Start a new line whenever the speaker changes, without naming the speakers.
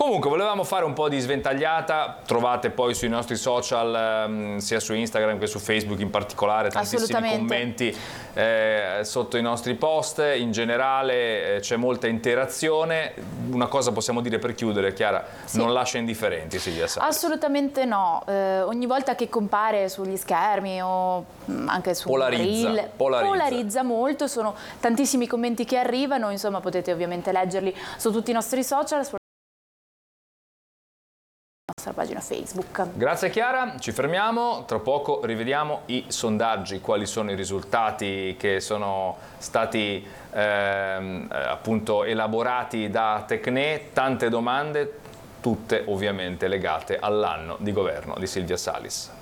Comunque volevamo fare un po' di sventagliata, trovate poi sui nostri social, sia su Instagram che su Facebook in particolare, tantissimi commenti sotto i nostri post, in generale c'è molta interazione. Una cosa possiamo dire per chiudere, Chiara, sì, non lascia indifferenti Silvia Salis.
Assolutamente no, ogni volta che compare sugli schermi o anche su Reel, polarizza molto, sono tantissimi commenti che arrivano, insomma potete ovviamente leggerli su tutti i nostri social, nostra pagina Facebook.
Grazie Chiara, ci fermiamo, tra poco rivediamo i sondaggi, quali sono i risultati che sono stati appunto elaborati da Tecne, tante domande, tutte ovviamente legate all'anno di governo di Silvia Salis.